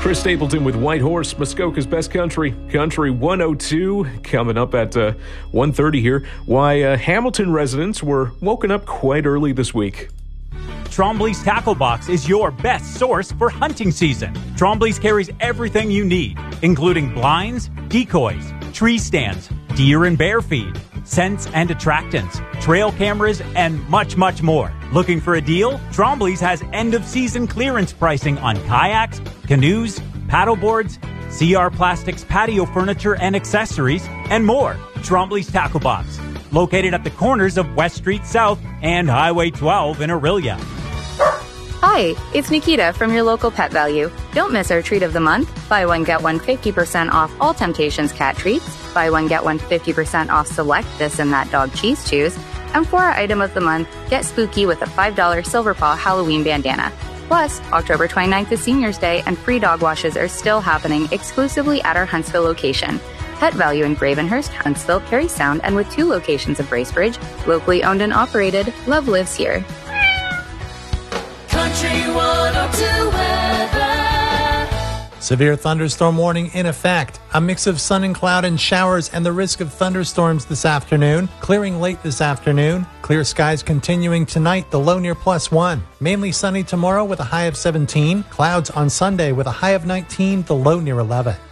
Chris Stapleton with White Horse, Muskoka's Best Country, Country 102, coming up at 1:30 here. Why Hamilton residents were woken up quite early this week. Trombley's Tackle Box is your best source for hunting season. Trombley's carries everything you need, including blinds, decoys, tree stands, deer and bear feed, scents and attractants, trail cameras, and much, much more. Looking for a deal? Trombley's has end-of-season clearance pricing on kayaks, canoes, paddleboards, CR Plastics patio furniture and accessories, and more. Trombley's Tackle Box, located at the corners of West Street South and Highway 12 in Orillia. Hi, it's Nikita from your local Pet Value. Don't miss our treat of the month. Buy one, get one 50% off all Temptations cat treats. Buy one, get one 50% off select this and that dog cheese chews. And for our item of the month, get spooky with a $5 Silver Paw Halloween bandana. Plus, October 29th is Senior's Day and free dog washes are still happening exclusively at our Huntsville location. Pet Value in Gravenhurst, Huntsville, Perry Sound, and with 2 locations of Bracebridge, locally owned and operated, love lives here. Country 102 weather. Severe thunderstorm warning in effect. A mix of sun and cloud and showers and the risk of thunderstorms this afternoon. Clearing late this afternoon. Clear skies continuing tonight, the low near +1. Mainly sunny tomorrow with a high of 17. Clouds on Sunday with a high of 19, the low near 11.